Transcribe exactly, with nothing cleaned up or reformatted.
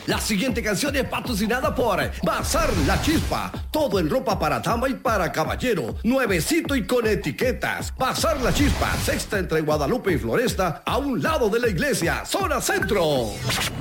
La siguiente canción es patrocinada por Bazar La Chispa. Todo en ropa para dama y para caballero. Nuevecito y con etiquetas. Bazar La Chispa, sexta entre Guadalupe y Floresta, a un lado de la iglesia, zona centro.